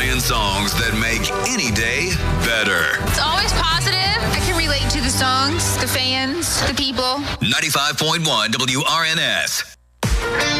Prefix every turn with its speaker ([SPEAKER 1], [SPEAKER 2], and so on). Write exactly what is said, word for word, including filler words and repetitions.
[SPEAKER 1] Ryan songs that make any day better.
[SPEAKER 2] It's always positive. I can relate to the songs, the fans, the people.
[SPEAKER 1] ninety-five point one W R N S.